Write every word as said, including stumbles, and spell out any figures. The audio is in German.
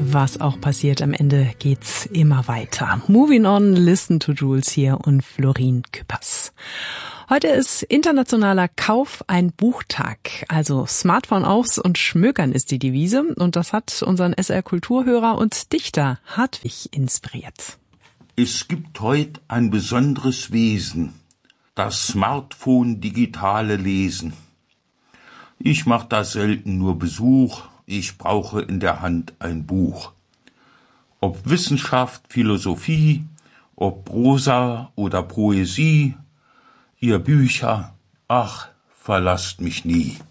was auch passiert, am Ende geht's immer weiter. Moving on, listen to Jules hier und Florin Küppers. Heute ist internationaler Kauf ein Buchtag. Also Smartphone aus und schmökern ist die Devise. Und das hat unseren S R-Kulturhörer und Dichter Hartwig inspiriert. Es gibt heute ein besonderes Wesen, das Smartphone digitale Lesen. Ich mach da selten nur Besuch, ich brauche in der Hand ein Buch. Ob Wissenschaft, Philosophie, ob Prosa oder Poesie, ihr Bücher, ach, verlasst mich nie.